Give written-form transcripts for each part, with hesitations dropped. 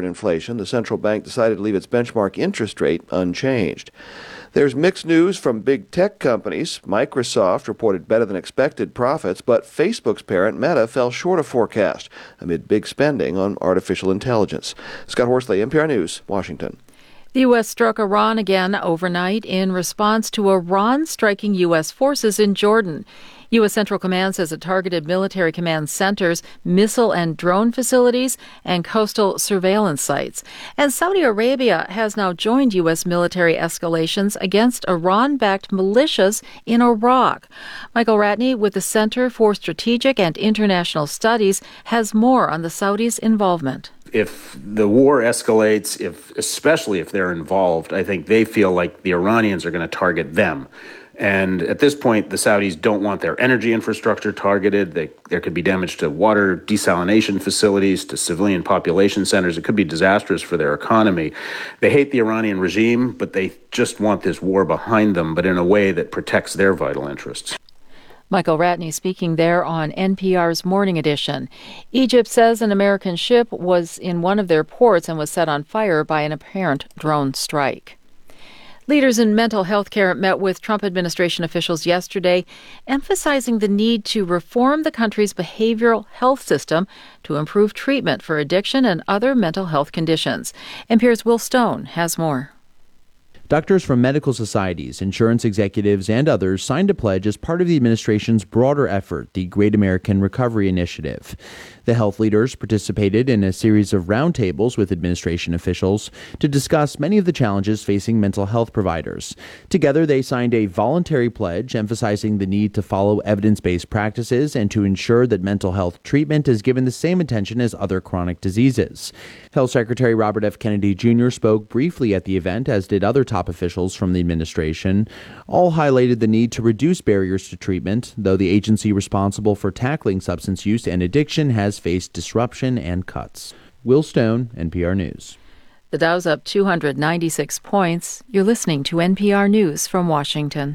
stubborn inflation, the central bank decided to leave its benchmark interest rate unchanged. There's mixed news from big tech companies. Microsoft reported better than expected profits, but Facebook's parent Meta fell short of forecast amid big spending on artificial intelligence. Scott Horsley, NPR News, Washington. The U.S. struck Iran again overnight in response to Iran striking U.S. forces in Jordan. U.S. Central Command says it targeted military command centers, missile and drone facilities, and coastal surveillance sites. And Saudi Arabia has now joined U.S. military escalations against Iran-backed militias in Iraq. Michael Ratney with the Center for Strategic and International Studies has more on the Saudis' involvement. If the war escalates, especially if they're involved, I think they feel like the Iranians are going to target them. And at this point, the Saudis don't want their energy infrastructure targeted. There could be damage to water desalination facilities, to civilian population centers. It could be disastrous for their economy. They hate the Iranian regime, but they just want this war behind them, but in a way that protects their vital interests. Michael Ratney speaking there on NPR's Morning Edition. Egypt says an American ship was in one of their ports and was set on fire by an apparent drone strike. Leaders in mental health care met with Trump administration officials yesterday, emphasizing the need to reform the country's behavioral health system to improve treatment for addiction and other mental health conditions. NPR's Will Stone has more. Doctors from medical societies, insurance executives, and others signed a pledge as part of the administration's broader effort, the Great American Recovery Initiative. The health leaders participated in a series of roundtables with administration officials to discuss many of the challenges facing mental health providers. Together, they signed a voluntary pledge emphasizing the need to follow evidence-based practices and to ensure that mental health treatment is given the same attention as other chronic diseases. Health Secretary Robert F. Kennedy Jr. spoke briefly at the event, as did other top officials from the administration. All highlighted the need to reduce barriers to treatment, though the agency responsible for tackling substance use and addiction has faced disruption and cuts. Will Stone, NPR News. The Dow's up 296 points. You're listening to NPR News from Washington.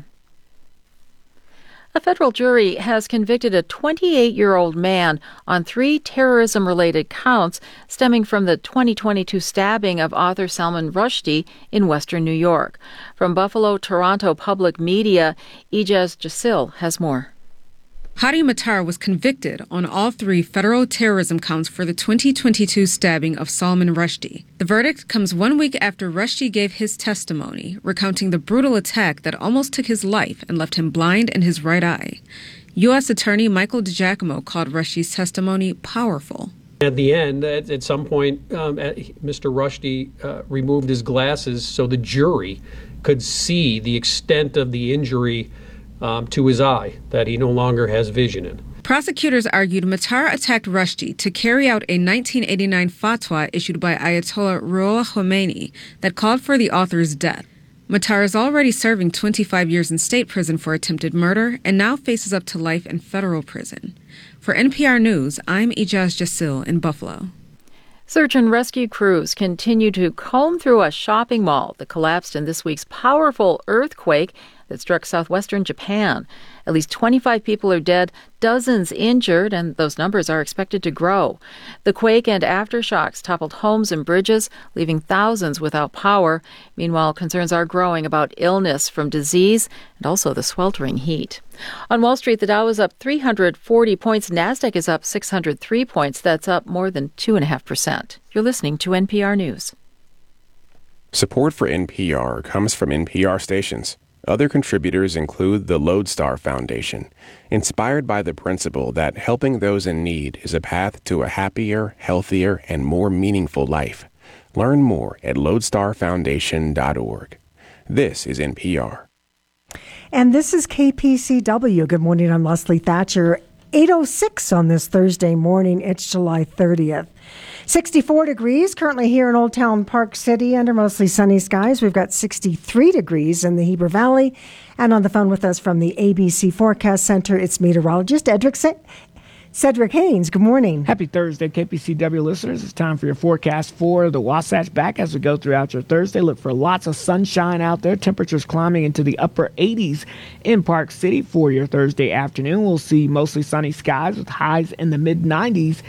A federal jury has convicted a 28-year-old man on 3 terrorism-related counts stemming from the 2022 stabbing of author Salman Rushdie in western New York. From Buffalo, Toronto Public Media, Ijaz Jasil has more. Hadi Matar was convicted on all 3 federal terrorism counts for the 2022 stabbing of Salman Rushdie. The verdict comes 1 week after Rushdie gave his testimony, recounting the brutal attack that almost took his life and left him blind in his right eye. U.S. Attorney Michael DiGiacomo called Rushdie's testimony powerful. At the end, at some point, Mr. Rushdie removed his glasses so the jury could see the extent of the injury to his eye that he no longer has vision in. Prosecutors argued Matar attacked Rushdie to carry out a 1989 fatwa issued by Ayatollah Ruhollah Khomeini that called for the author's death. Matar is already serving 25 years in state prison for attempted murder and now faces up to life in federal prison. For NPR News, I'm Ijaz Jasil in Buffalo. Search and rescue crews continue to comb through a shopping mall that collapsed in this week's powerful earthquake that struck southwestern Japan. At least 25 people are dead, dozens injured, and those numbers are expected to grow. The quake and aftershocks toppled homes and bridges, leaving thousands without power. Meanwhile, concerns are growing about illness from disease and also the sweltering heat. On Wall Street, the Dow is up 340 points. NASDAQ is up 603 points. That's up more than 2.5%. You're listening to NPR News. Support for NPR comes from NPR stations. Other contributors include the Lodestar Foundation, inspired by the principle that helping those in need is a path to a happier, healthier, and more meaningful life. Learn more at lodestarfoundation.org. This is NPR. And this is KPCW. Good morning, I'm Leslie Thatcher. 8:06 on this Thursday morning. It's July 30th. 64 degrees currently here in Old Town Park City under mostly sunny skies. We've got 63 degrees in the Heber Valley. And on the phone with us from the ABC Forecast Center, it's meteorologist Cedric Haynes. Good morning. Happy Thursday, KPCW listeners. It's time for your forecast for the Wasatch back as we go throughout your Thursday. Look for lots of sunshine out there. Temperatures climbing into the upper 80s in Park City for your Thursday afternoon. We'll see mostly sunny skies with highs in the mid-90s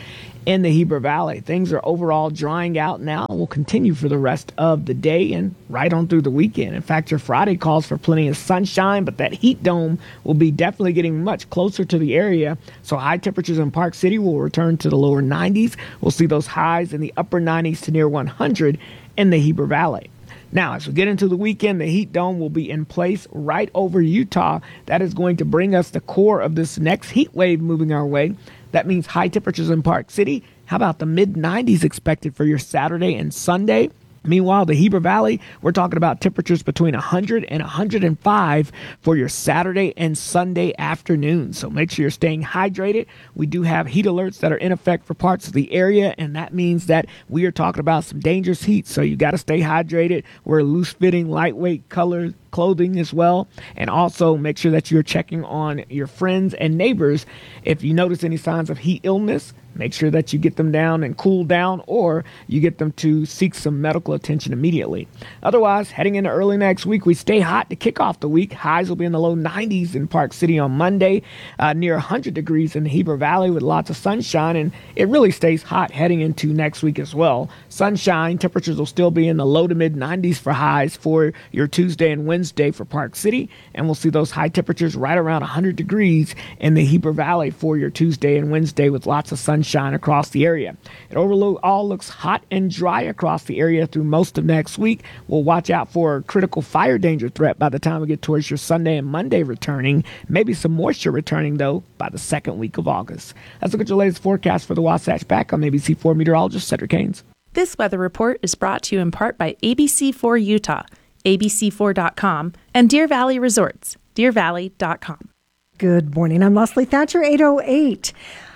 in the Heber Valley. Things are overall drying out now and will continue for the rest of the day and right on through the weekend. In fact, your Friday calls for plenty of sunshine, but that heat dome will be definitely getting much closer to the area. So high temperatures in Park City will return to the lower 90s. We'll see those highs in the upper 90s to near 100 in the Heber Valley. Now, as we get into the weekend, the heat dome will be in place right over Utah. That is going to bring us the core of this next heat wave moving our way. That means high temperatures in Park City. How about the mid-90s expected for your Saturday and Sunday? Meanwhile, the Heber Valley, we're talking about temperatures between 100 and 105 for your Saturday and Sunday afternoon. So make sure you're staying hydrated. We do have heat alerts that are in effect for parts of the area, and that means that we are talking about some dangerous heat. So you got to stay hydrated. Wear loose-fitting, lightweight clothing as well. And also make sure that you're checking on your friends and neighbors. If you notice any signs of heat illness, make sure that you get them down and cool down, or you get them to seek some medical attention immediately. Otherwise, heading into early next week, we stay hot to kick off the week. Highs will be in the low 90s in Park City on Monday, near 100 degrees in the Heber Valley with lots of sunshine, and it really stays hot heading into next week as well. Sunshine, temperatures will still be in the low to mid 90s for highs for your Tuesday and Wednesday for Park City, and we'll see those high temperatures right around 100 degrees in the Heber Valley for your Tuesday and Wednesday with lots of sunshine across the area. It all looks hot and dry across the area through most of next week. We'll watch out for a critical fire danger threat by the time we get towards your Sunday and Monday returning. Maybe some moisture returning, though, by the second week of August. Let's look at your latest forecast for the Wasatch back on ABC4 meteorologist Cedric Haynes. This weather report is brought to you in part by ABC4 Utah, abc4.com, and Deer Valley Resorts, deervalley.com. Good morning. I'm Leslie Thatcher, 8:08.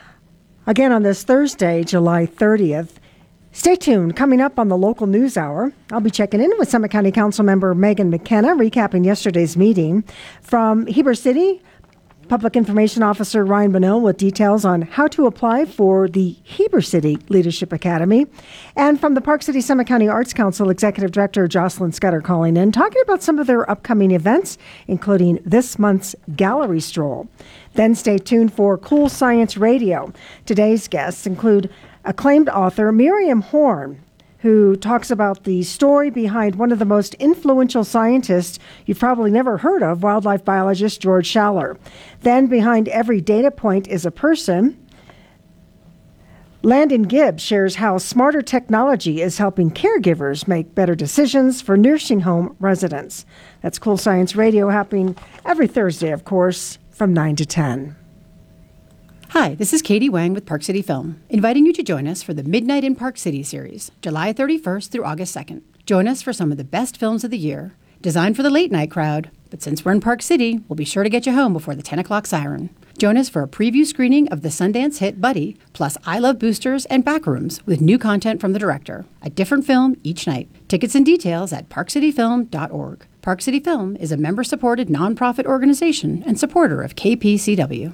Again on this Thursday, July 30th. Stay tuned. Coming up on the local news hour, I'll be checking in with Summit County Council member Megan McKenna, recapping yesterday's meeting. From Heber City, Public Information Officer Ryan Bonnell with details on how to apply for the Heber City Leadership Academy. And from the Park City Summit County Arts Council, Executive Director Jocelyn Scudder calling in, talking about some of their upcoming events, including this month's gallery stroll. Then stay tuned for Cool Science Radio. Today's guests include acclaimed author Miriam Horn, who talks about the story behind one of the most influential scientists you've probably never heard of, wildlife biologist George Schaller. Then behind every data point is a person. Landon Gibbs shares how smarter technology is helping caregivers make better decisions for nursing home residents. That's Cool Science Radio, happening every Thursday, of course, from 9 to 10. Hi, this is Katie Wang with Park City Film, inviting you to join us for the Midnight in Park City series, July 31st through August 2nd. Join us for some of the best films of the year, designed for the late night crowd, but since we're in Park City, we'll be sure to get you home before the 10 o'clock siren. Join us for a preview screening of the Sundance hit Buddy, plus I Love Boosters and Backrooms with new content from the director. A different film each night. Tickets and details at parkcityfilm.org. Park City Film is a member-supported nonprofit organization and supporter of KPCW.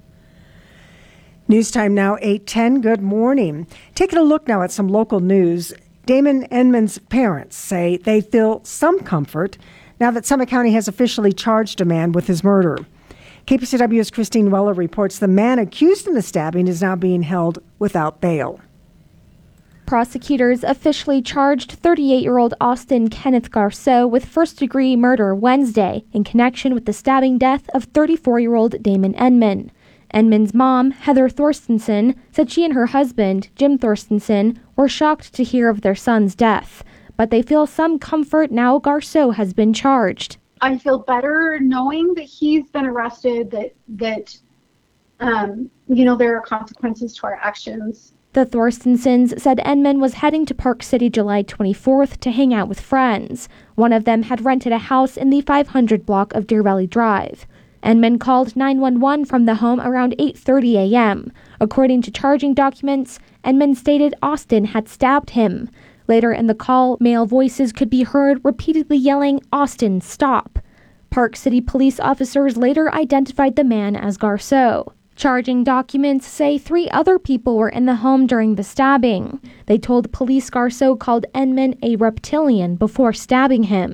News time now, 8:10. Good morning. Taking a look now at some local news. Damon Enman's parents say they feel some comfort now that Summit County has officially charged a man with his murder. KPCW's Christine Weller reports the man accused in the stabbing is now being held without bail. Prosecutors officially charged 38-year-old Austin Kenneth Garceau with first-degree murder Wednesday in connection with the stabbing death of 34-year-old Damon Enman. Enman's mom, Heather Thorstensen, said she and her husband, Jim Thorstensen, were shocked to hear of their son's death, but they feel some comfort now Garceau has been charged. I feel better knowing that he's been arrested, that there are consequences to our actions. The Thorstensens said Enman was heading to Park City July 24th to hang out with friends. One of them had rented a house in the 500 block of Deer Valley Drive. Enman called 911 from the home around 8:30 a.m. According to charging documents, Enman stated Austin had stabbed him. Later in the call, male voices could be heard repeatedly yelling, "Austin, stop." Park City police officers later identified the man as Garceau. Charging documents say 3 other people were in the home during the stabbing. They told police Garceau called Enman a reptilian before stabbing him.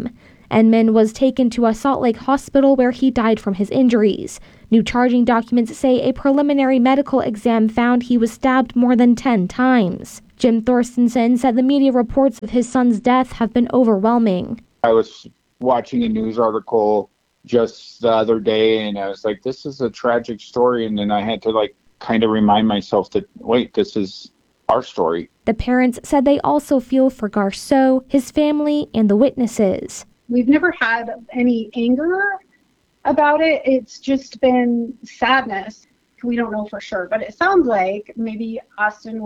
Enman was taken to a Salt Lake hospital where he died from his injuries. New charging documents say a preliminary medical exam found he was stabbed more than 10 times. Jim Thorstensen said the media reports of his son's death have been overwhelming. I was watching a news article just the other day, and I was like, this is a tragic story. And then I had to kind of remind myself that, wait, this is our story. The parents said they also feel for Garceau, his family, and the witnesses. We've never had any anger about it. It's just been sadness. We don't know for sure, but it sounds like maybe Austin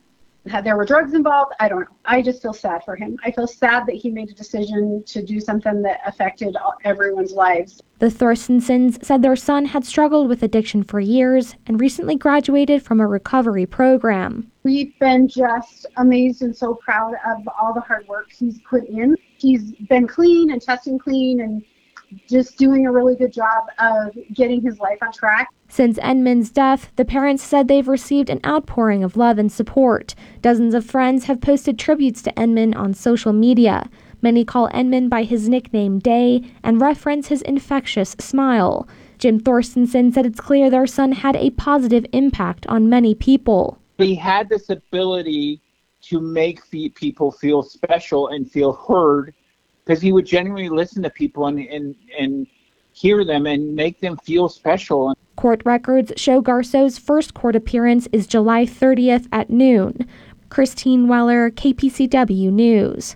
there were drugs involved. I don't know. I just feel sad for him. I feel sad that he made a decision to do something that affected everyone's lives. The Thorstensens said their son had struggled with addiction for years and recently graduated from a recovery program. We've been just amazed and so proud of all the hard work he's put in. He's been clean and testing clean and just doing a really good job of getting his life on track. Since Enman's death, the parents said they've received an outpouring of love and support. Dozens of friends have posted tributes to Enman on social media. Many call Enman by his nickname Day and reference his infectious smile. Jim Thorstensen said it's clear their son had a positive impact on many people. He had this ability to make people feel special and feel heard, because he would genuinely listen to people and hear them and make them feel special. Court records show Garceau's first court appearance is July 30th at noon. Christine Weller, KPCW News.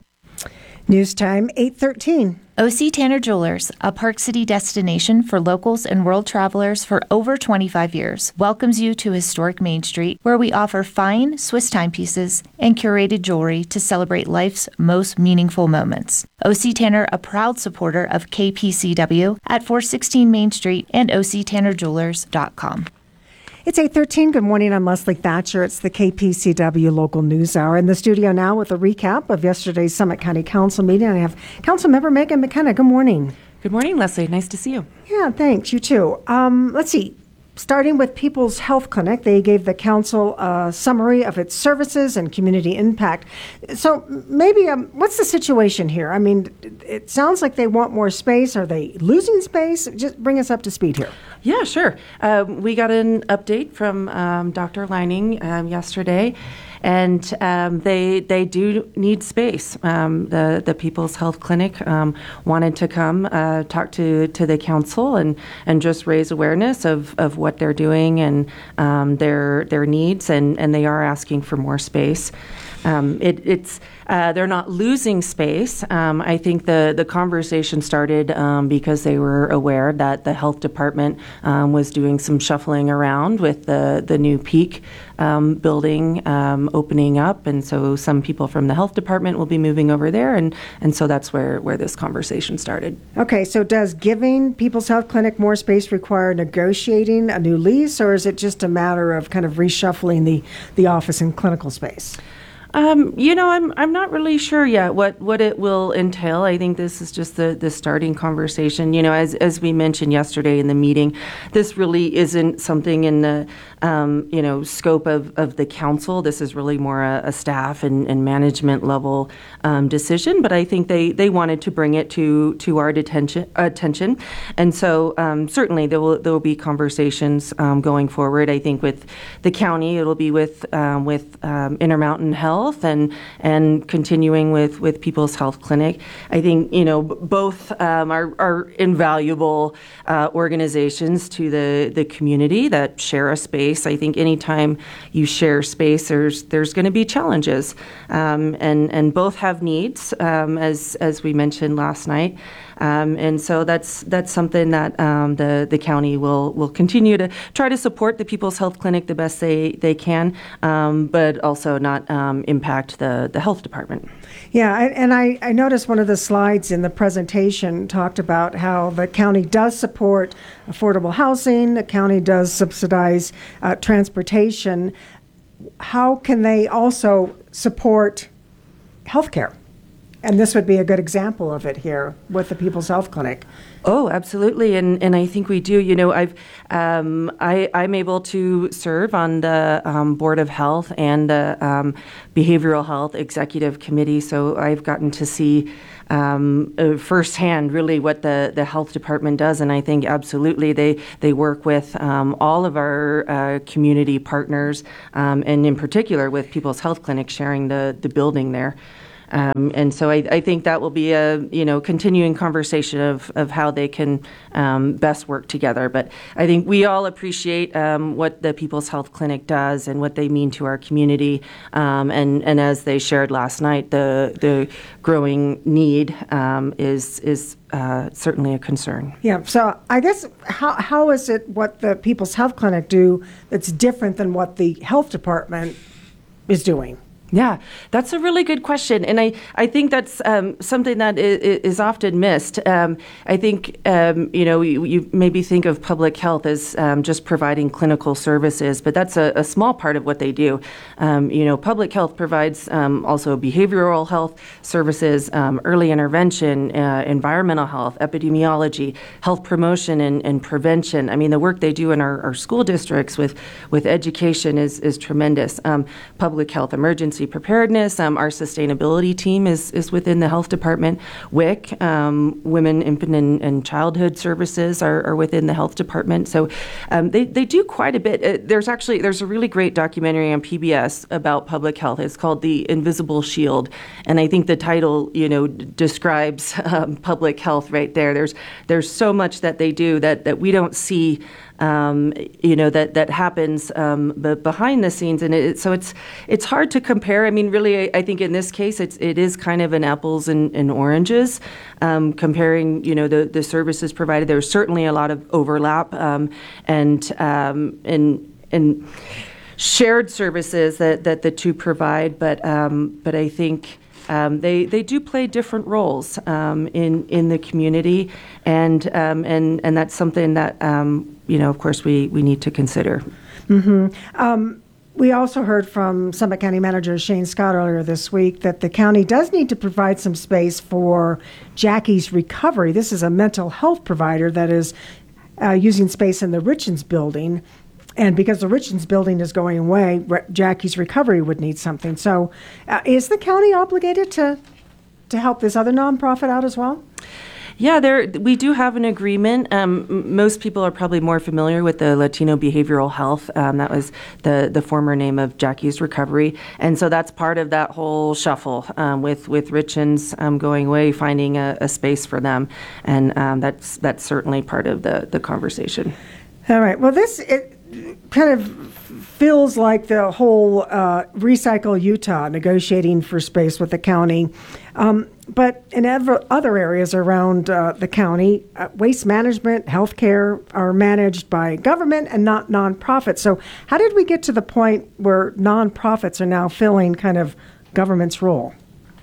News time, 8:13. O.C. Tanner Jewelers, a Park City destination for locals and world travelers for over 25 years, welcomes you to historic Main Street, where we offer fine Swiss timepieces and curated jewelry to celebrate life's most meaningful moments. O.C. Tanner, a proud supporter of KPCW at 416 Main Street and octannerjewelers.com. It's 8:13. Good morning. I'm Leslie Thatcher. It's the KPCW Local News Hour. In the studio now with a recap of yesterday's Summit County Council meeting. I have Councilmember Megan McKenna. Good morning. Good morning, Leslie. Nice to see you. Yeah, thanks. You too. Let's see. Starting with People's Health Clinic, they gave the council a summary of its services and community impact. So maybe what's the situation here? I mean, it sounds like they want more space. Are they losing space? Just bring us up to speed here. Yeah, sure. We got an update from Dr. Leining yesterday, and they do need space. The People's Health Clinic wanted to come talk to the council and just raise awareness of what they're doing and their needs, and they are asking for more space. They're not losing space. I think the conversation started because they were aware that the health department was doing some shuffling around with the new Peak building opening up, and so some people from the health department will be moving over there, and so that's where this conversation started. Okay, so does giving People's Health Clinic more space require negotiating a new lease, or is it just a matter of kind of reshuffling the office and clinical space? I'm not really sure yet what it will entail. I think this is just the starting conversation. As we mentioned yesterday in the meeting, this really isn't something in the scope of the council. This is really more a staff and management level decision. But I think they wanted to bring it to our attention, and so certainly there will be conversations going forward. I think with the county, it'll be with Intermountain Health and continuing with People's Health Clinic. I think both are invaluable organizations to the community that share a space. I think anytime you share space, there's going to be challenges, and both have needs, as we mentioned last night. And so that's something that the county will continue to try to support the People's Health Clinic the best they can, but also not impact the health department. Yeah, and I noticed one of the slides in the presentation talked about how the county does support affordable housing, the county does subsidize transportation. How can they also support healthcare? And this would be a good example of it here with the People's Health Clinic. Oh, absolutely, and I think we do. You know, I'm able to serve on the Board of Health and the Behavioral Health Executive Committee, so I've gotten to see firsthand really what the health department does, and I think absolutely they work with all of our community partners, and in particular with People's Health Clinic sharing the building there. And so I think that will be a continuing conversation of how they can best work together. But I think we all appreciate what the People's Health Clinic does and what they mean to our community. And as they shared last night, the growing need is certainly a concern. Yeah. So I guess how is it what the People's Health Clinic do that's different than what the health department is doing? Yeah, that's a really good question. And I think that's something that is often missed. I think, you maybe think of public health as just providing clinical services, but that's a small part of what they do. Public health provides also behavioral health services, early intervention, environmental health, epidemiology, health promotion and prevention. I mean, the work they do in our school districts with education is tremendous. Public health emergency preparedness. Our sustainability team is within the health department. WIC, Women, Infant, and Childhood Services are within the health department. So they do quite a bit. There's a really great documentary on PBS about public health. It's called The Invisible Shield, and I think the title describes public health right there. There's so much that they do that we don't see. That happens behind the scenes, and so it's hard to compare. I mean, really, I think in this case, it is kind of an apples and oranges comparing. The services provided. There's certainly a lot of overlap and shared services that the two provide, but I think. They do play different roles in the community, and that's something that of course we need to consider. Mm-hmm. We also heard from Summit County Manager Shane Scott earlier this week that the county does need to provide some space for Jackie's Recovery. This is a mental health provider that is using space in the Richens building. And because the Richens building is going away, Jackie's Recovery would need something. So is the county obligated to help this other nonprofit out as well? Yeah, we do have an agreement. Most people are probably more familiar with the Latino Behavioral Health. That was the former name of Jackie's Recovery. And so that's part of that whole shuffle with Richens going away, finding a space for them. And that's certainly part of the conversation. All right. Well, it kind of feels like the whole Recycle Utah negotiating for space with the county. But in other areas around the county, waste management, healthcare are managed by government and not nonprofits. So how did we get to the point where nonprofits are now filling kind of government's role?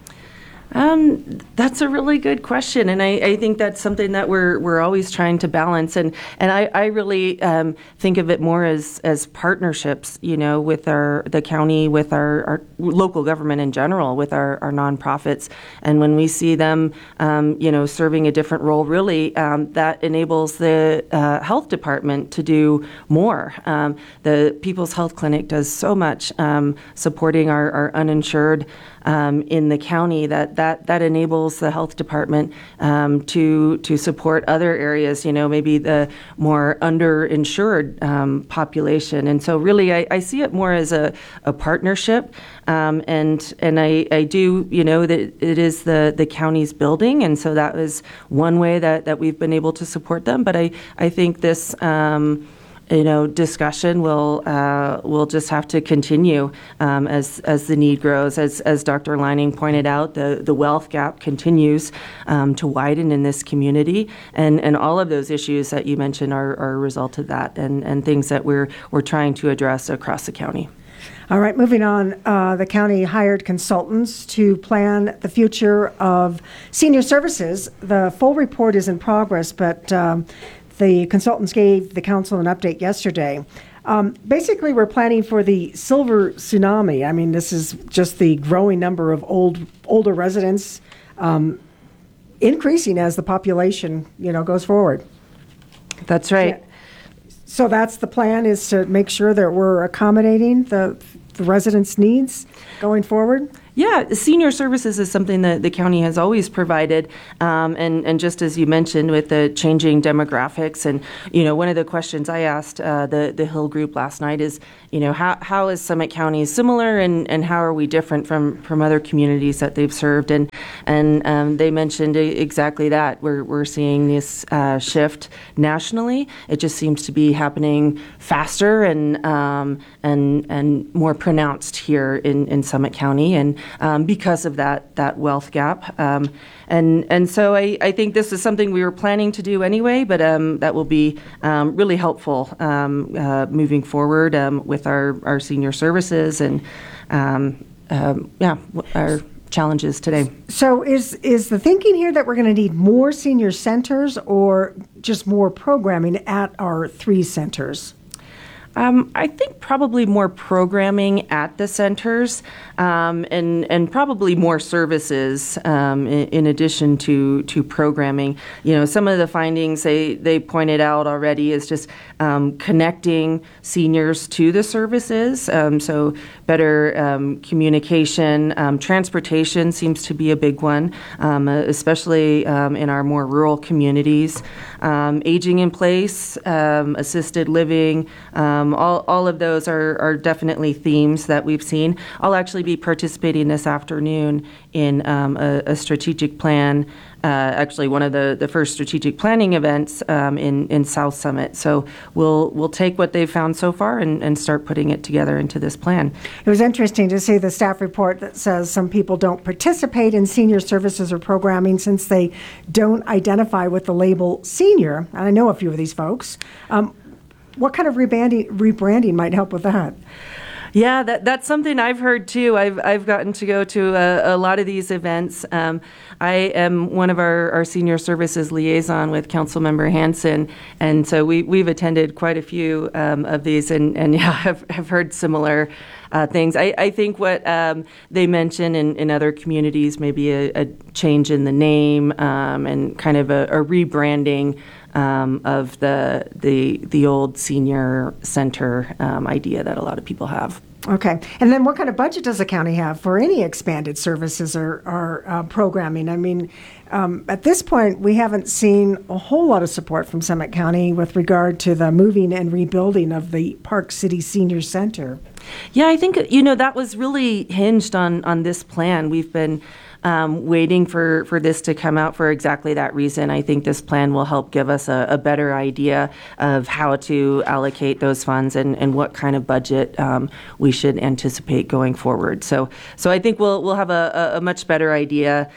That's a really good question, and I think that's something that we're always trying to balance. And I really think of it more as partnerships, with the county, with our local government in general, with our nonprofits. And when we see them, serving a different role, really, that enables the health department to do more. The People's Health Clinic does so much supporting our uninsured in the county that enables the health department to support other areas, maybe the more underinsured population. And so really I see it more as a partnership. And I do, that it is the county's building. And so that was one way that we've been able to support them. But I think this discussion will just have to continue as the need grows. As Dr. Leining pointed out, the wealth gap continues to widen in this community, and all of those issues that you mentioned are a result of that, and things that we're trying to address across the county. All right, moving on. The county hired consultants to plan the future of senior services. The full report is in progress, but the consultants gave the council an update yesterday. Basically, we're planning for the silver tsunami. I mean, this is just the growing number of older residents increasing as the population, goes forward. That's right. Yeah. So that's the plan, is to make sure that we're accommodating the residents' needs going forward? Yeah, senior services is something that the county has always provided, and just as you mentioned with the changing demographics, and one of the questions I asked the Hill Group last night is, how is Summit County similar, and how are we different from other communities that they've served, and they mentioned exactly that. We're seeing this shift nationally. It just seems to be happening faster and more pronounced here in Summit County, and because of that wealth gap. And so I think this is something we were planning to do anyway, but that will be really helpful moving forward with our senior services and our challenges today. So is the thinking here that we're going to need more senior centers or just more programming at our 3 centers? I think probably more programming at the centers, and probably more services in addition to programming. Some of the findings they pointed out already is just connecting seniors to the services. So better communication, transportation seems to be a big one, especially in our more rural communities. Aging in place, assisted living. All of those are definitely themes that we've seen. I'll actually be participating this afternoon in a strategic plan, actually one of the first strategic planning events in South Summit. So we'll take what they've found so far and start putting it together into this plan. It was interesting to see the staff report that says some people don't participate in senior services or programming since they don't identify with the label senior. And I know a few of these folks. What kind of rebranding might help with that? Yeah, that's something I've heard too. I've gotten to go to a lot of these events. I am one of our senior services liaison with Councilmember Hansen, and so we've attended quite a few of these, and yeah, have heard similar things. I think what they mention in other communities, maybe a change in the name and kind of a rebranding of the old senior center idea that a lot of people have. Okay. And then what kind of budget does the county have for any expanded services or programming? I mean, at this point, we haven't seen a whole lot of support from Summit County with regard to the moving and rebuilding of the Park City Senior Center. Yeah, I think, that was really hinged on this plan. We've been waiting for this to come out for exactly that reason. I think this plan will help give us a better idea of how to allocate those funds and what kind of budget we should anticipate going forward. So I think we'll have a much better idea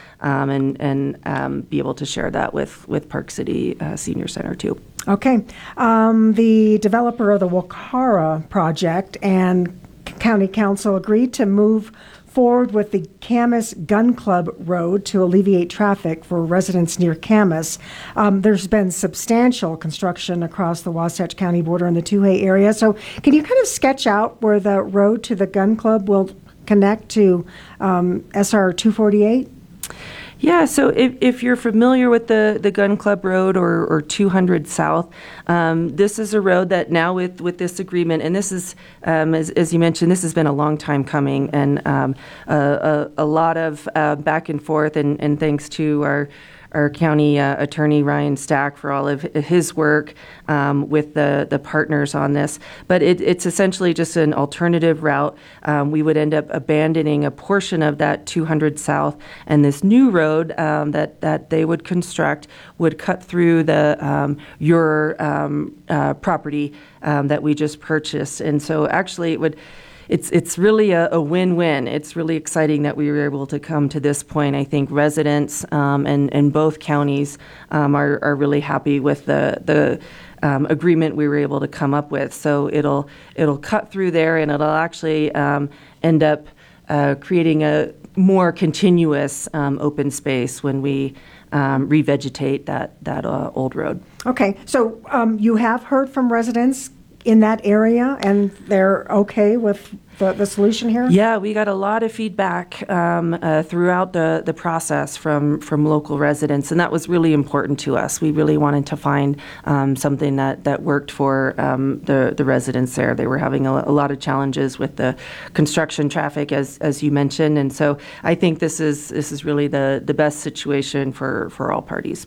and be able to share that with Park City Senior Center too. Okay. The developer of the Wakara project and County Council agreed to move forward with the Camas Gun Club Road to alleviate traffic for residents near Camas. There's been substantial construction across the Wasatch County border in the Toohey area. So can you kind of sketch out where the road to the gun club will connect to SR 248? Yeah, so if you're familiar with the Gun Club Road or 200 South, this is a road that now with this agreement, and this is, as you mentioned, this has been a long time coming, and a lot of back and forth, and thanks to our county attorney, Ryan Stack, for all of his work with the partners on this. But it's essentially just an alternative route. We would end up abandoning a portion of that 200 South, and this new road that they would construct would cut through your property that we just purchased. And so actually it would... It's really a win-win. It's really exciting that we were able to come to this point. I think residents and both counties are really happy with the agreement we were able to come up with. So it'll cut through there, and it'll actually end up creating a more continuous open space when we revegetate that old road. Okay, so you have heard from residents in that area, and they're okay with the solution here? Yeah, we got a lot of feedback throughout the process from local residents, and that was really important to us. We really wanted to find something that worked for the residents there. They were having a lot of challenges with the construction traffic, as you mentioned, and so I think this is really the best situation for all parties.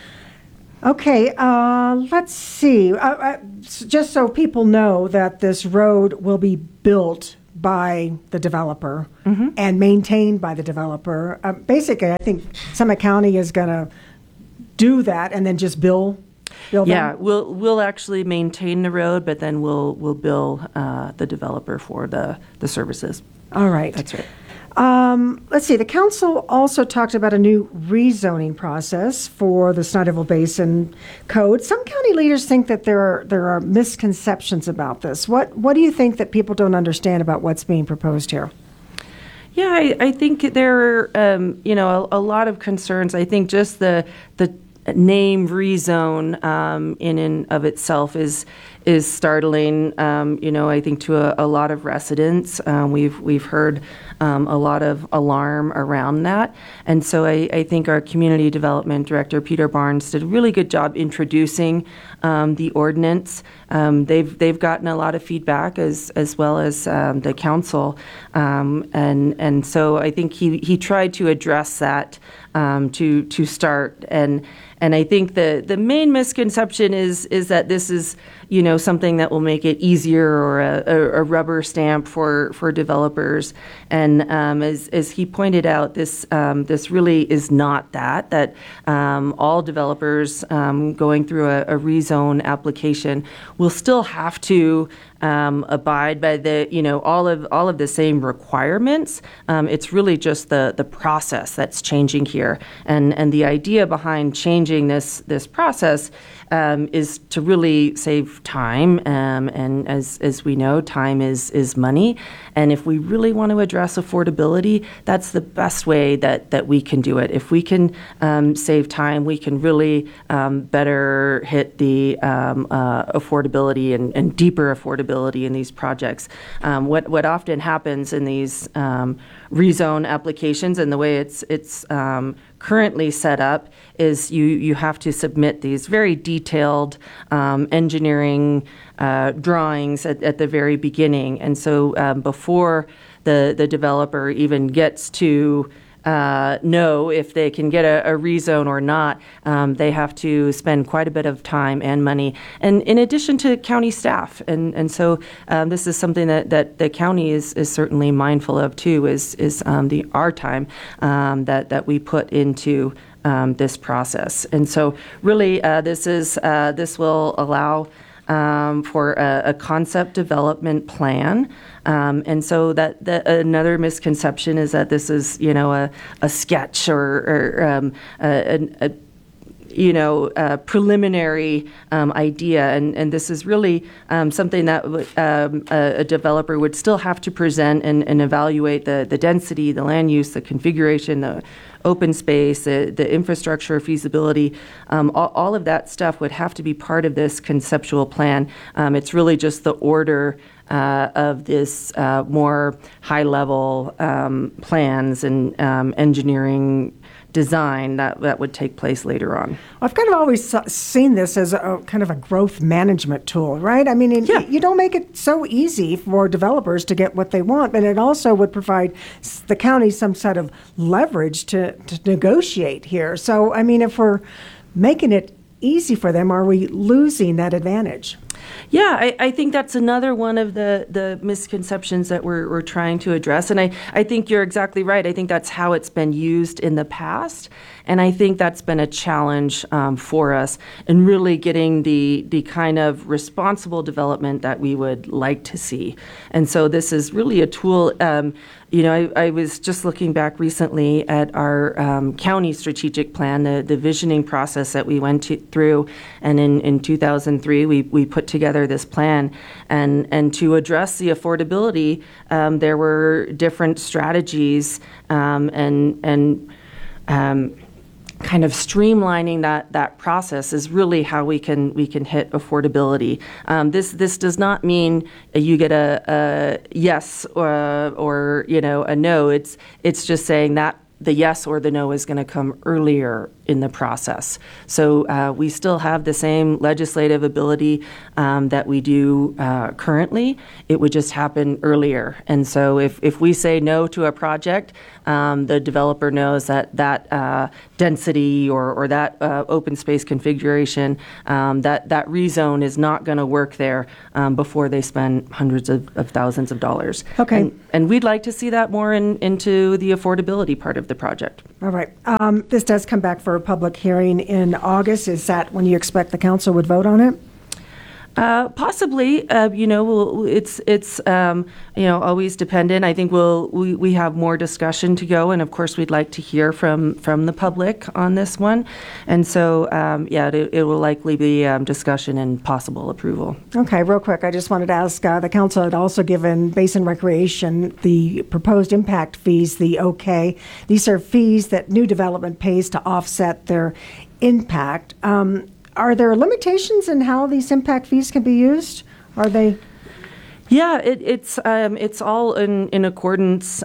Okay, let's see. Just so people know that this road will be built by the developer and maintained by the developer. Basically, I think Summit County is going to do that and then just bill Yeah, them? we'll actually maintain the road, but then we'll bill the developer for the services. All right. That's right. Let's see. The council also talked about a new rezoning process for the Snyderville Basin Code. Some county leaders think that there are misconceptions about this. What do you think that people don't understand about what's being proposed here? Yeah, I think there are a lot of concerns. I think just the name rezone in and of itself is startling. I think to a lot of residents, we've heard a lot of alarm around that, and so I think our community development director Peter Barnes did a really good job introducing the ordinance. They've gotten a lot of feedback as well as the council, and so I think he tried to address that to start. And I think the main misconception is that this is, something that will make it easier or a rubber stamp for developers. And as he pointed out, this really is not that all developers going through a rezone application will still have to abide by all of the same requirements. It's really just the process that's changing here, and the idea behind changing this process is to really save time, and as we know, time is money. And if we really want to address affordability, that's the best way that we can do it. If we can save time, we can really better hit the affordability and deeper affordability in these projects. What often happens in these rezone applications, and the way it's currently set up, is you have to submit these very detailed engineering drawings at the very beginning. And so before the developer even gets to know if they can get a rezone or not, they have to spend quite a bit of time and money, and in addition to county staff. And so this is something that the county is certainly mindful of too, is our time that we put into this process. And so really this will allow for a concept development plan. And so that another misconception is that this is, a sketch or a preliminary idea. And this is really something that a developer would still have to present and evaluate the density, the land use, the configuration, the open space, the infrastructure feasibility. All of that stuff would have to be part of this conceptual plan. It's really just the order of this more high-level plans and engineering design that would take place later on. I've kind of always seen this as a kind of a growth management tool, right? I mean, you don't make it so easy for developers to get what they want, but it also would provide the county some sort of leverage to negotiate here. So, I mean, if we're making it easy for them, are we losing that advantage? Yeah, I think that's another one of the misconceptions that we're trying to address. And I think you're exactly right. I think that's how it's been used in the past. And I think that's been a challenge for us in really getting the kind of responsible development that we would like to see. And so this is really a tool. I was just looking back recently at our county strategic plan, the visioning process that we went through. And in 2003, we put together this plan. And to address the affordability, there were different strategies and kind of streamlining that process is really how we can hit affordability. This does not mean you get a yes or a no. It's just saying that the yes or the no is going to come earlier in the process. So we still have the same legislative ability that we do currently. It would just happen earlier. And so if we say no to a project, the developer knows that density or that open space configuration, that rezone is not going to work there before they spend hundreds of thousands of dollars. Okay. And we'd like to see that more into the affordability part of the project. All right. This does come back for a public hearing in August. Is that when you expect the council would vote on it? Possibly, it's always dependent. I think we have more discussion to go, and of course we'd like to hear from the public on this one, and so it will likely be discussion and possible approval. Okay, real quick, I just wanted to ask, the council had also given Basin Recreation the proposed impact fees, the OK. These are fees that new development pays to offset their impact. Are there limitations in how these impact fees can be used? Are they? Yeah, it's all in accordance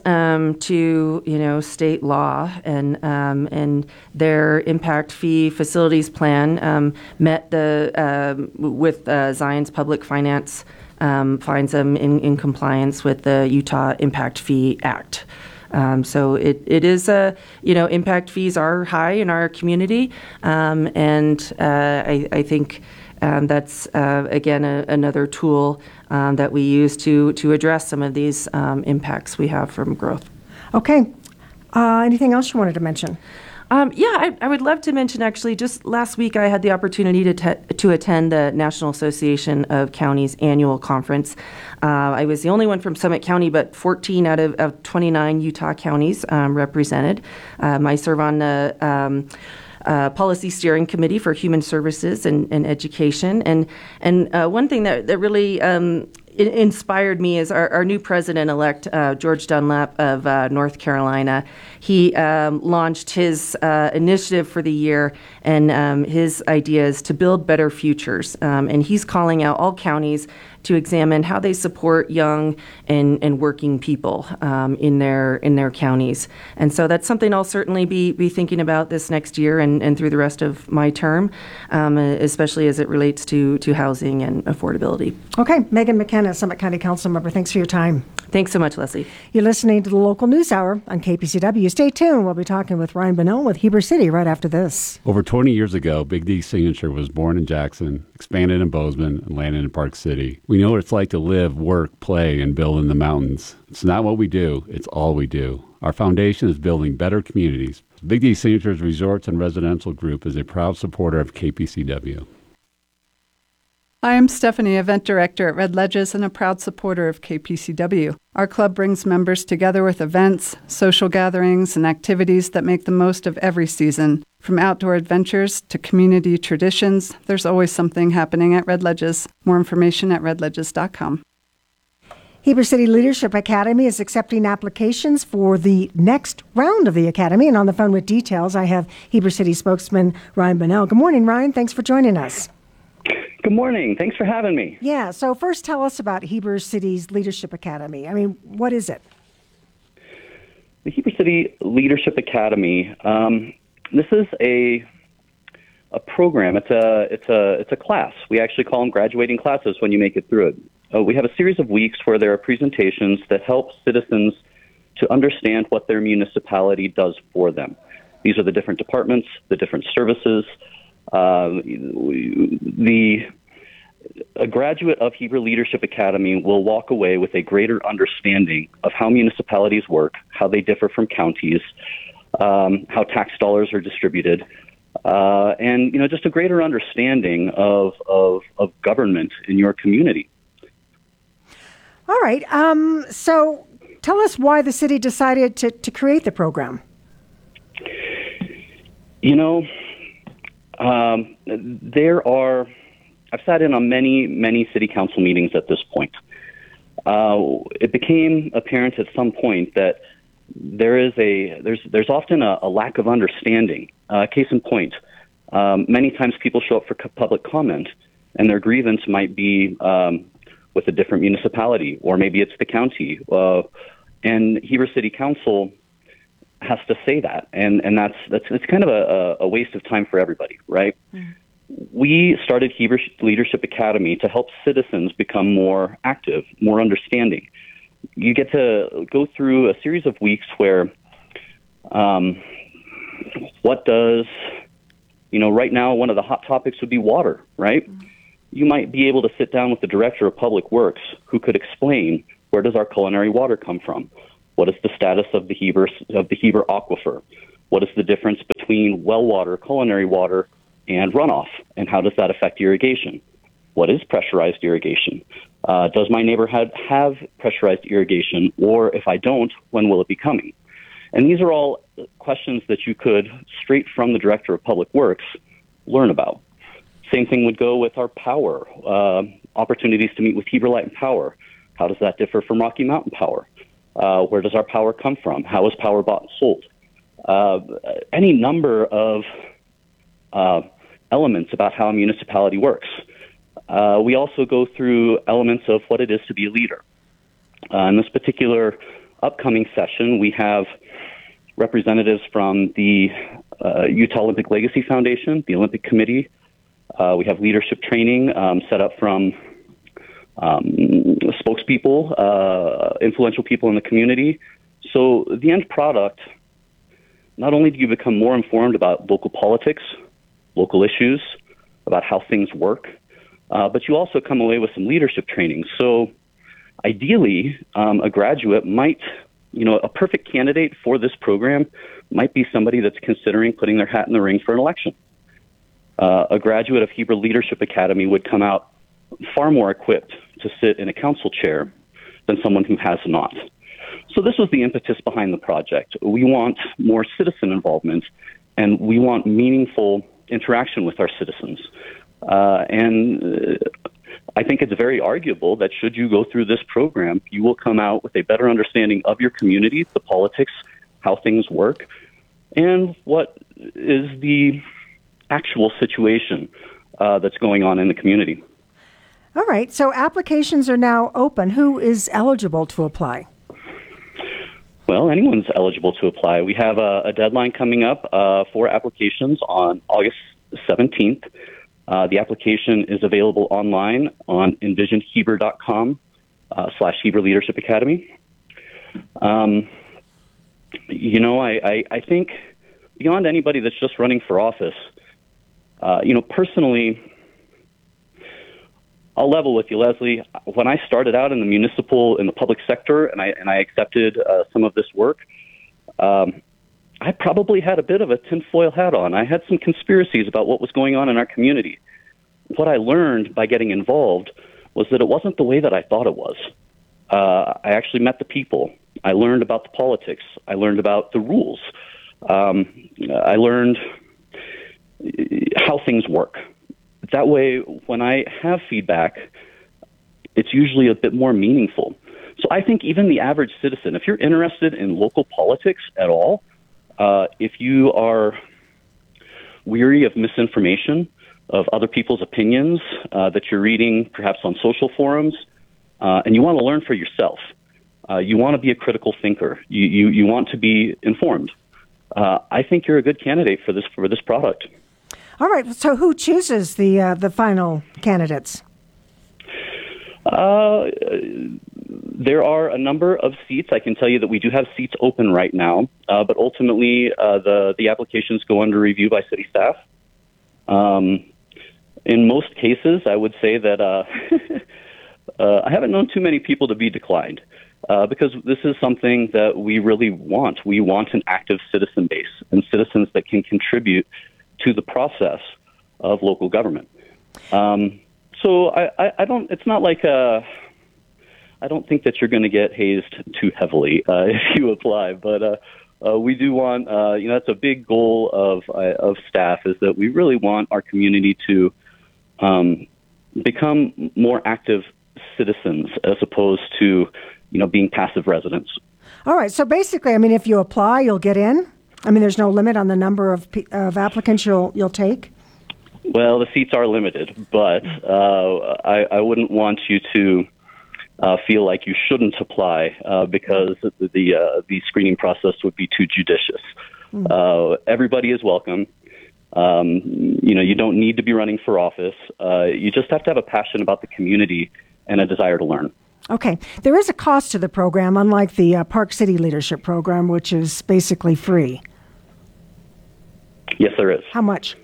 to state law, and their impact fee facilities plan met with Zion's public finance finds them in compliance with the Utah Impact Fee Act. So it is impact fees are high in our community, and I think that's again another tool that we use to address some of these impacts we have from growth. Okay. Anything else you wanted to mention? I would love to mention, actually, just last week I had the opportunity to attend the National Association of Counties annual conference. I was the only one from Summit County, but 14 out of 29 Utah counties represented. I serve on the Policy Steering Committee for Human Services and Education. And one thing that really it inspired me is our new president-elect, George Dunlap of North Carolina. He launched his initiative for the year, and his idea is to build better futures. And he's calling out all counties to examine how they support young and working people in their counties. And so that's something I'll certainly be thinking about this next year and through the rest of my term, especially as it relates to housing and affordability. Okay, Megan McKenna, Summit County Council member, thanks for your time. Thanks so much, Leslie. You're listening to the Local News Hour on KPCW. Stay tuned. We'll be talking with Ryan Bonnell with Heber City right after this. Over 20 years ago, Big D Signature was born in Jackson, expanded in Bozeman, and landed in Park City. We know what it's like to live, work, play, and build in the mountains. It's not what we do, it's all we do. Our foundation is building better communities. Big D Signature's Resorts and Residential Group is a proud supporter of KPCW. I am Stephanie, Event Director at Red Ledges and a proud supporter of KPCW. Our club brings members together with events, social gatherings, and activities that make the most of every season. From outdoor adventures to community traditions, there's always something happening at Red Ledges. More information at redledges.com. Heber City Leadership Academy is accepting applications for the next round of the academy. And on the phone with details, I have Heber City spokesman Ryan Bonnell. Good morning, Ryan. Thanks for joining us. Good morning. Thanks for having me. Yeah. So first, tell us about Heber City's Leadership Academy. I mean, what is it? The Heber City Leadership Academy. This is a program. It's a class. We actually call them graduating classes when you make it through it. We have a series of weeks where there are presentations that help citizens to understand what their municipality does for them. These are the different departments, the different services. A graduate of Heber Leadership Academy will walk away with a greater understanding of how municipalities work, how they differ from counties, how tax dollars are distributed, and just a greater understanding of government in your community. All right. So tell us why the city decided to create the program. I've sat in on many city council meetings at this point. It became apparent at some point that there's often a lack of understanding. Case in point, many times people show up for public comment, and their grievance might be with a different municipality, or maybe it's the county. And Heber City Council has to say that, and that's kind of a waste of time for everybody, right? Mm. We started Heber Leadership Academy to help citizens become more active, more understanding. You get to go through a series of weeks where, right now, one of the hot topics would be water, right? Mm-hmm. You might be able to sit down with the director of public works who could explain, where does our culinary water come from? What is the status of the Heber aquifer? What is the difference between well water, culinary water, and runoff? And how does that affect irrigation? What is pressurized irrigation? Does my neighborhood have pressurized irrigation? Or if I don't, when will it be coming? And these are all questions that you could, straight from the Director of Public Works, learn about. Same thing would go with our power, opportunities to meet with Heber Light and Power. How does that differ from Rocky Mountain Power? Where does our power come from? How is power bought and sold? Any number of elements about how a municipality works. We also go through elements of what it is to be a leader. In this particular upcoming session, we have representatives from the Utah Olympic Legacy Foundation, the Olympic Committee. We have leadership training set up from spokespeople, influential people in the community. So the end product, not only do you become more informed about local politics, local issues, about how things work, but you also come away with some leadership training. So ideally, a graduate might, a perfect candidate for this program might be somebody that's considering putting their hat in the ring for an election. A graduate of Heber Leadership Academy would come out far more equipped to sit in a council chair than someone who has not. So this was the impetus behind the project. We want more citizen involvement, and we want meaningful interaction with our citizens. And I think it's very arguable that should you go through this program, you will come out with a better understanding of your community, the politics, how things work, and what is the actual situation that's going on in the community. All right, so applications are now open. Who is eligible to apply? Well, anyone's eligible to apply. We have a deadline coming up for applications on August 17th. The application is available online on envisionheber.com /Heber Leadership Academy. I think beyond anybody that's just running for office, personally, I'll level with you, Leslie. When I started out in the public sector, and I accepted some of this work, I probably had a bit of a tinfoil hat on. I had some conspiracies about what was going on in our community. What I learned by getting involved was that it wasn't the way that I thought it was. I actually met the people. I learned about the politics. I learned about the rules. I learned how things work. That way, when I have feedback, it's usually a bit more meaningful. So I think even the average citizen, if you're interested in local politics at all, if you are weary of misinformation, of other people's opinions that you're reading perhaps on social forums, and you want to learn for yourself, you want to be a critical thinker, you want to be informed, I think you're a good candidate for this product. All right. So who chooses the final candidates? There are a number of seats. I can tell you that we do have seats open right now, but ultimately the applications go under review by city staff. In most cases, I would say that I haven't known too many people to be declined because this is something that we really want. We want an active citizen base and citizens that can contribute to the process of local government. So I don't. It's not like I don't think that you're going to get hazed too heavily if you apply. But we do want. That's a big goal of staff is that we really want our community to become more active citizens as opposed to being passive residents. All right. So basically, I mean, if you apply, you'll get in? I mean, there's no limit on the number of applicants you'll take? Well, the seats are limited, but I wouldn't want you to feel like you shouldn't apply because the screening process would be too judicious. Everybody is welcome. You don't need to be running for office. You just have to have a passion about the community and a desire to learn. Okay. There is a cost to the program, unlike the Park City Leadership Program, which is basically free. Yes, there is. How much?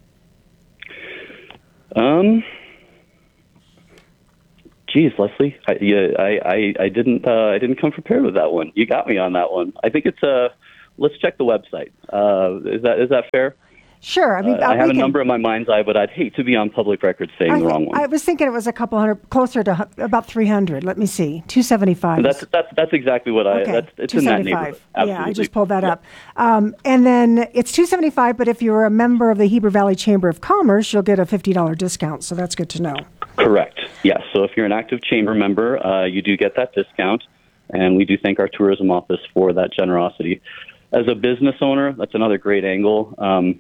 Geez, Leslie, I didn't come prepared with that one. You got me on that one. I think it's let's check the website. Is that fair? Sure. I mean, I have a number in my mind's eye, but I'd hate to be on public record saying the wrong one. I was thinking it was a couple hundred, closer to about 300. Let me see, 275. That's exactly what it's in that neighborhood. Absolutely. Yeah, I just pulled that up. And then it's $275. But if you're a member of the Heber Valley Chamber of Commerce, you'll get a $50 discount. So that's good to know. Correct. Yes. So if you're an active chamber member, you do get that discount, and we do thank our tourism office for that generosity. As a business owner, that's another great angle.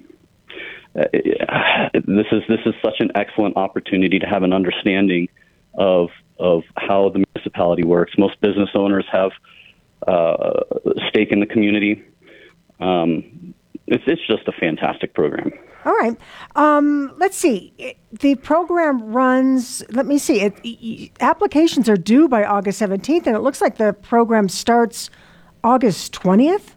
This is such an excellent opportunity to have an understanding of how the municipality works. Most business owners have a stake in the community. It's just a fantastic program. All right. Let's see. The program runs, let me see. Applications are due by August 17th, and it looks like the program starts August 20th.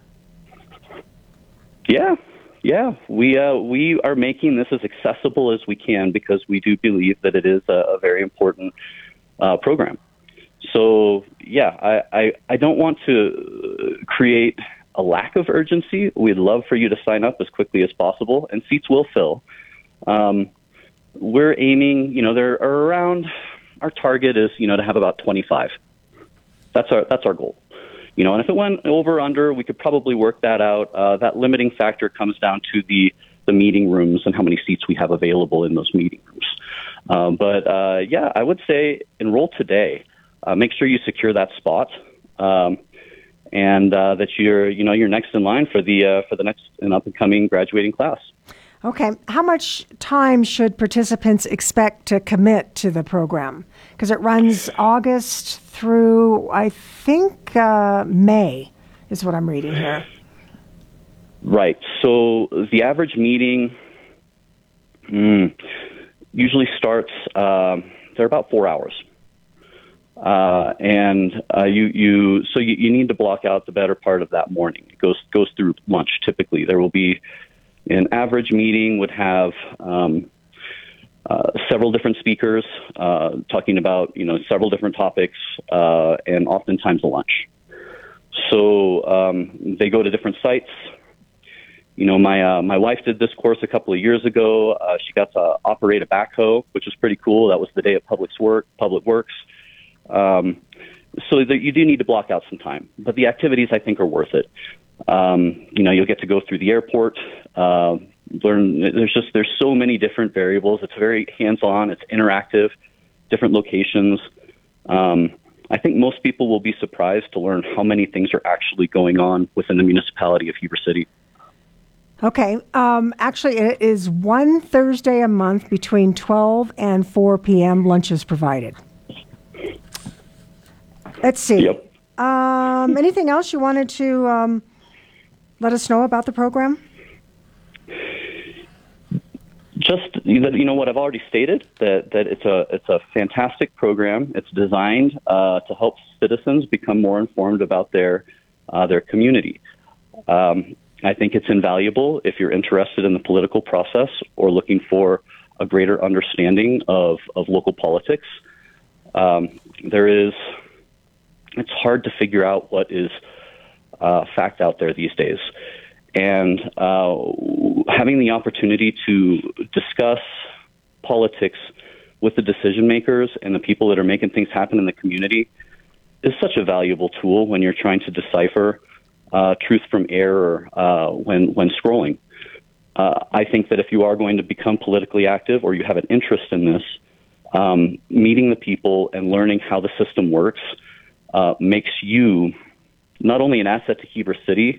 Yeah. We are making this as accessible as we can because we do believe that it is a very important program. So, yeah, I don't want to create a lack of urgency. We'd love for you to sign up as quickly as possible, and seats will fill. We're aiming, there are around, our target is, to have about 25. That's our goal. And if it went over or under, we could probably work that out. That limiting factor comes down to the meeting rooms and how many seats we have available in those meeting rooms. But I would say enroll today. Make sure you secure that spot. And that you're next in line for the next and up and coming graduating class. Okay, how much time should participants expect to commit to the program? Because it runs August through, I think, May is what I'm reading here. Right. So the average meeting usually starts. They're about 4 hours. You need to block out the better part of that morning. It goes through lunch. Typically, there will be an average meeting would have several different speakers talking about several different topics, and oftentimes a lunch. So they go to different sites. My wife did this course a couple of years ago. She got to operate a backhoe, which was pretty cool. That was the day of Public Works. So that you do need to block out some time, but the activities I think are worth it. You'll get to go through the airport, learn. There's so many different variables. It's very hands-on. It's interactive, different locations. I think most people will be surprised to learn how many things are actually going on within the municipality of Heber City. Okay. Actually, it is one Thursday a month between 12 and 4 p.m. Lunch is provided. Let's see. Yep. Anything else you wanted to let us know about the program? Just what I've already stated, that it's a fantastic program. It's designed to help citizens become more informed about their community. I think it's invaluable if you're interested in the political process or looking for a greater understanding of local politics. It's hard to figure out what is fact out there these days. And having the opportunity to discuss politics with the decision makers and the people that are making things happen in the community is such a valuable tool when you're trying to decipher truth from error when scrolling. I think that if you are going to become politically active or you have an interest in this, meeting the people and learning how the system works makes you not only an asset to Heber City,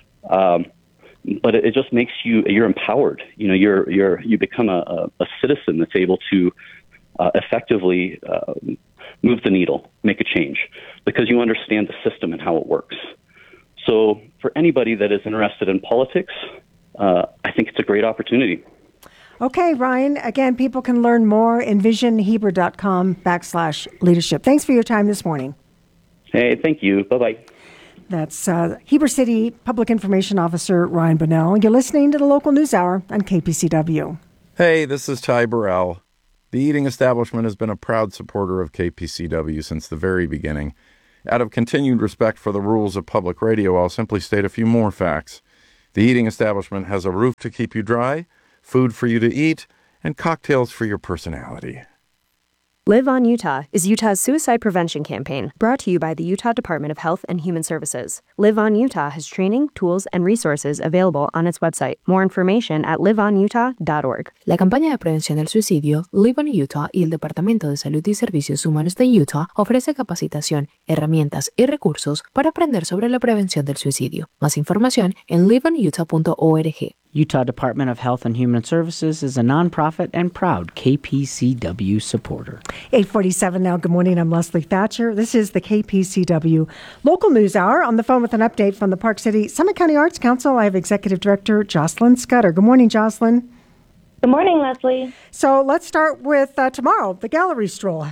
but it just makes you're empowered. You become a citizen that's able to effectively move the needle, make a change, because you understand the system and how it works. So for anybody that is interested in politics, I think it's a great opportunity. Okay, Ryan, again, people can learn more envisionheber.com/leadership. Thanks for your time this morning. Hey, thank you. Bye-bye. That's Heber City Public Information Officer Ryan Bunnell. You're listening to the Local News Hour on KPCW. Hey, this is Ty Burrell. The Eating Establishment has been a proud supporter of KPCW since the very beginning. Out of continued respect for the rules of public radio, I'll simply state a few more facts. The Eating Establishment has a roof to keep you dry, food for you to eat, and cocktails for your personality. Live on Utah is Utah's suicide prevention campaign, brought to you by the Utah Department of Health and Human Services. Live on Utah has training, tools, and resources available on its website. More information at liveonutah.org. La campaña de prevención del suicidio Live on Utah y el Departamento de Salud y Servicios Humanos de Utah ofrece capacitación, herramientas y recursos para aprender sobre la prevención del suicidio. Más información en liveonutah.org. Utah Department of Health and Human Services is a nonprofit and proud KPCW supporter. 8:47 now. Good morning. I'm Leslie Thatcher. This is the KPCW Local News Hour. On the phone with an update from the Park City Summit County Arts Council, I have Executive Director Jocelyn Scudder. Good morning, Jocelyn. Good morning, Leslie. So let's start with tomorrow, the gallery stroll.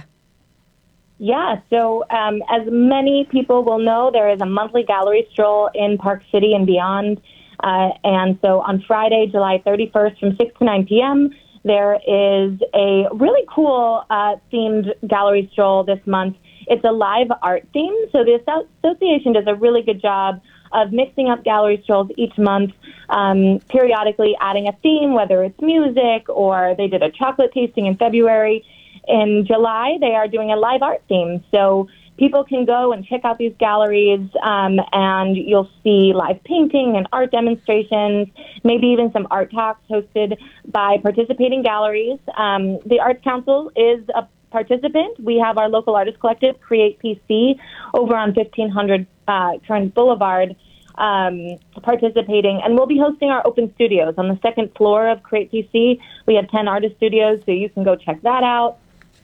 Yeah, so as many people will know, there is a monthly gallery stroll in Park City and beyond. And so on Friday, July 31st from 6 to 9 p.m., there is a really cool themed gallery stroll this month. It's a live art theme. So the association does a really good job of mixing up gallery strolls each month, periodically adding a theme, whether it's music or they did a chocolate tasting in February. In July, they are doing a live art theme. So people can go and check out these galleries, and you'll see live painting and art demonstrations, maybe even some art talks hosted by participating galleries. The Arts Council is a participant. We have our local artist collective, Create PC, over on 1500 Trent Boulevard, participating, and we'll be hosting our open studios on the second floor of Create PC. We have 10 artist studios, so you can go check that out.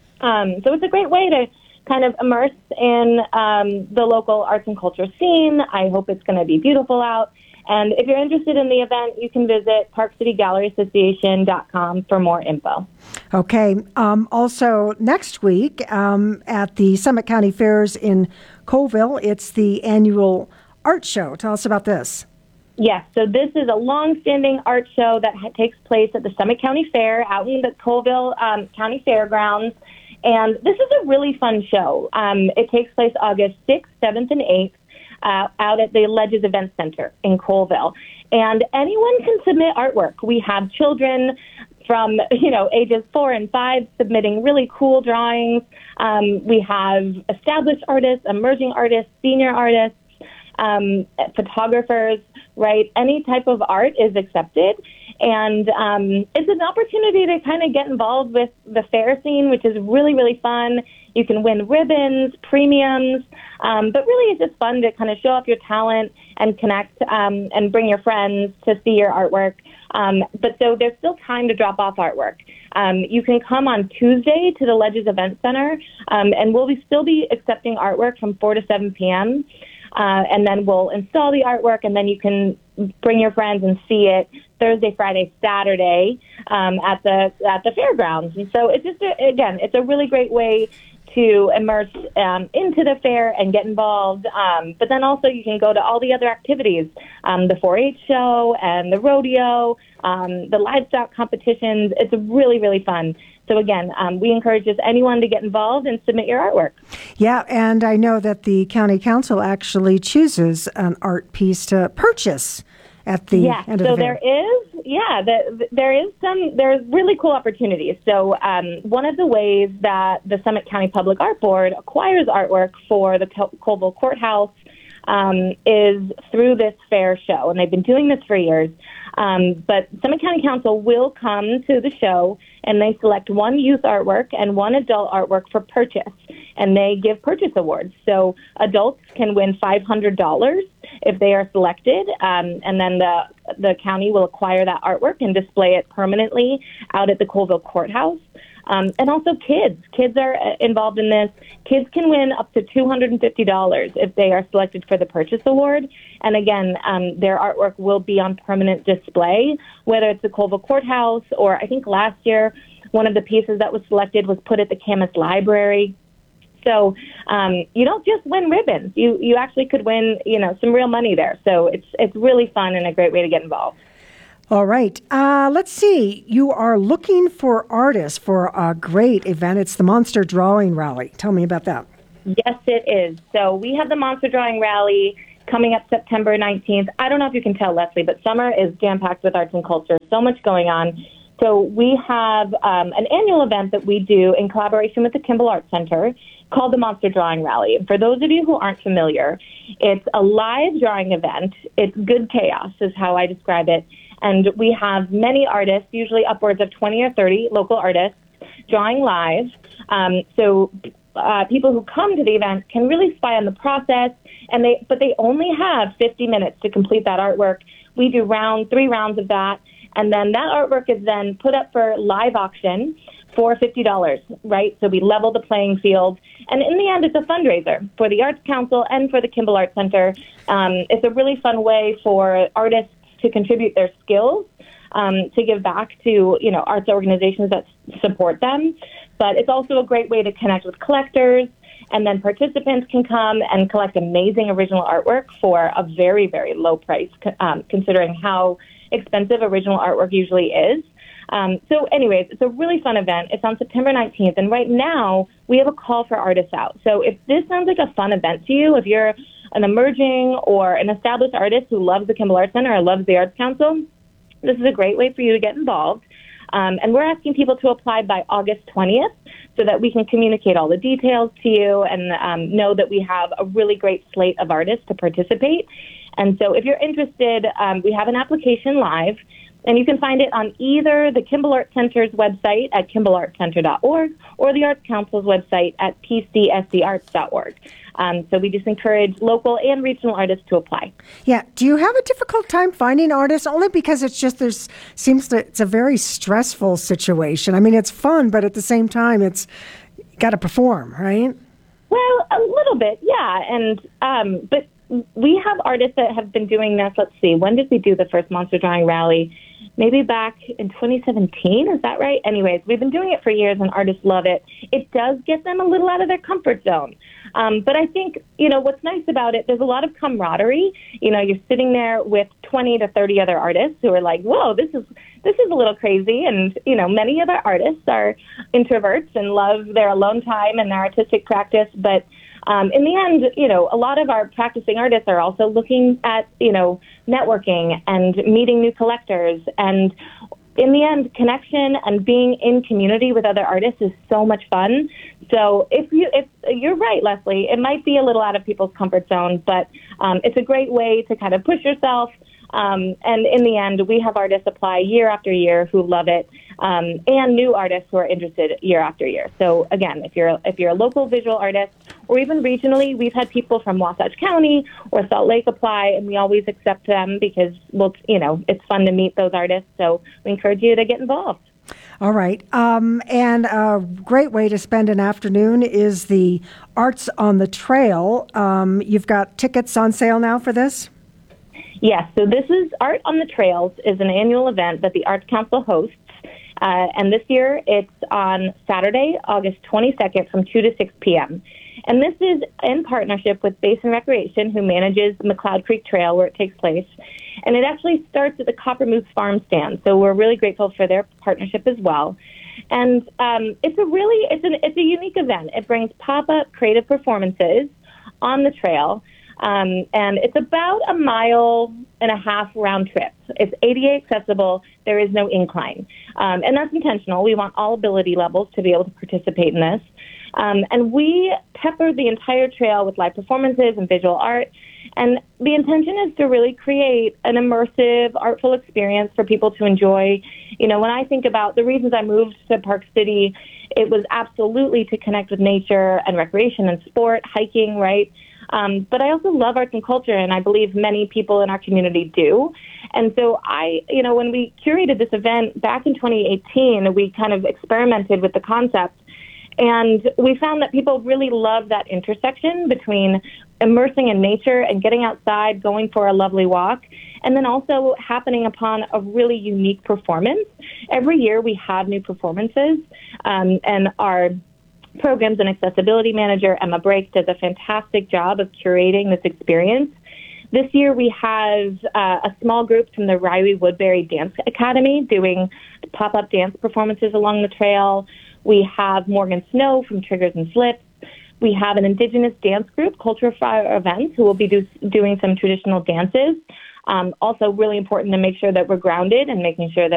So it's a great way to kind of immerse in the local arts and culture scene. I hope it's going to be beautiful out. And if you're interested in the event, you can visit parkcitygalleryassociation.com for more info. Okay. Also, next week at the Summit County Fairs in Colville, it's the annual art show. Tell us about this. Yes, so this is a long-standing art show that takes place at the Summit County Fair out in the Colville County Fairgrounds. And this is a really fun show. It takes place August 6th, 7th, and 8th out at the Ledges Event Center in Colville. And anyone can submit artwork. We have children from, ages 4 and 5 submitting really cool drawings. We have established artists, emerging artists, senior artists, photographers, right? Any type of art is accepted. And it's an opportunity to kind of get involved with the fair scene, which is really, really fun. You can win ribbons, premiums, but really it's just fun to kind of show off your talent and connect and bring your friends to see your artwork. But so there's still time to drop off artwork. You can come on Tuesday to the Ledges Event Center, and we'll still be accepting artwork from 4 to 7 p.m., and then we'll install the artwork, and then you can bring your friends and see it Thursday, Friday, Saturday at the fairgrounds. And so it's just, it's a really great way to immerse into the fair and get involved. But then also you can go to all the other activities, the 4-H show and the rodeo, the livestock competitions. It's really, really fun. So again, we encourage just anyone to get involved and submit your artwork. Yeah, and I know that the county council actually chooses an art piece to purchase at the end of the fair. There's really cool opportunities. So one of the ways that the Summit County Public Art Board acquires artwork for the Colville Courthouse is through this fair show, and they've been doing this for years. But Summit County Council will come to the show, and they select one youth artwork and one adult artwork for purchase, and they give purchase awards. So adults can win $500 if they are selected, and then the county will acquire that artwork and display it permanently out at the Colville Courthouse. And also kids. Kids are involved in this. Kids can win up to $250 if they are selected for the purchase award. And again, their artwork will be on permanent display, whether it's the Colville Courthouse or I think last year one of the pieces that was selected was put at the Camas Library. So you don't just win ribbons. You actually could win, some real money there. So it's really fun and a great way to get involved. All right. Let's see. You are looking for artists for a great event. It's the Monster Drawing Rally. Tell me about that. Yes, it is. So we have the Monster Drawing Rally coming up September 19th. I don't know if you can tell, Leslie, but summer is jam-packed with arts and culture. So much going on. So we have an annual event that we do in collaboration with the Kimball Arts Center called the Monster Drawing Rally. For those of you who aren't familiar, it's a live drawing event. It's good chaos is how I describe it. And we have many artists, usually upwards of 20 or 30 local artists, drawing live. So people who come to the event can really spy on the process, but they only have 50 minutes to complete that artwork. We do 3 rounds of that, and then that artwork is then put up for live auction for $50, right? So we level the playing field. And in the end, it's a fundraiser for the Arts Council and for the Kimball Arts Center. It's a really fun way for artists to contribute their skills, to give back to, arts organizations that support them. But it's also a great way to connect with collectors, and then participants can come and collect amazing original artwork for a very, very low price, considering how expensive original artwork usually is. So anyways, it's a really fun event. It's on September 19th, and right now we have a call for artists out. So if this sounds like a fun event to you, if you're an emerging or an established artist who loves the Kimball Arts Center or loves the Arts Council, this is a great way for you to get involved. And we're asking people to apply by August 20th so that we can communicate all the details to you and know that we have a really great slate of artists to participate. And so if you're interested, we have an application live, and you can find it on either the Kimball Arts Center's website at kimballartscenter.org or the Arts Council's website at pcsdarts.org. So we just encourage local and regional artists to apply. Yeah. Do you have a difficult time finding artists? Only because it's a very stressful situation. I mean, it's fun, but at the same time, it's got to perform, right? Well, a little bit, yeah. And but we have artists that have been doing this. Let's see, when did we do the first Monster Drawing Rally? Maybe back in 2017, is that right? Anyways, we've been doing it for years, and artists love it. It does get them a little out of their comfort zone. But I think, what's nice about it, there's a lot of camaraderie. You're sitting there with 20 to 30 other artists who are like, whoa, this is a little crazy. And, many of our artists are introverts and love their alone time and their artistic practice. But in the end, a lot of our practicing artists are also looking at, networking and meeting new collectors. And in the end, connection and being in community with other artists is so much fun. So if you're right, Leslie, it might be a little out of people's comfort zone, but it's a great way to kind of push yourself. And in the end, we have artists apply year after year who love it, and new artists who are interested year after year. So again, if you're a local visual artist, or even regionally, we've had people from Wasatch County or Salt Lake apply, and we always accept them because it's fun to meet those artists. So we encourage you to get involved. All right. And a great way to spend an afternoon is the Arts on the Trail. You've got tickets on sale now for this? Yes. So this is Art on the Trails is an annual event that the Arts Council hosts. And this year it's on Saturday, August 22nd from 2 to 6 p.m. And this is in partnership with Basin Recreation, who manages McLeod Creek Trail where it takes place. And it actually starts at the Copper Moose Farm stand. So we're really grateful for their partnership as well. And it's a unique event. It brings pop-up creative performances on the trail. And it's about 1.5 mile round trip. It's ADA accessible. There is no incline. And that's intentional. We want all ability levels to be able to participate in this. And we peppered the entire trail with live performances and visual art. And the intention is to really create an immersive, artful experience for people to enjoy. You know, when I think about the reasons I moved to Park City, it was absolutely to connect with nature and recreation and sport, hiking, right? But I also love arts and culture, and I believe many people in our community do. And so when we curated this event back in 2018, we kind of experimented with the concept. And we found that people really love that intersection between immersing in nature and getting outside, going for a lovely walk, and then also happening upon a really unique performance. Every year we have new performances, and our Programs and Accessibility Manager, Emma Brake, does a fantastic job of curating this experience. This year we have a small group from the Riley Woodbury Dance Academy doing pop-up dance performances along the trail. We have Morgan Snow from Triggers and Slips. We have an Indigenous dance group, Culture Fire Events, who will be doing some traditional dances. Also really important to make sure that we're grounded and making sure that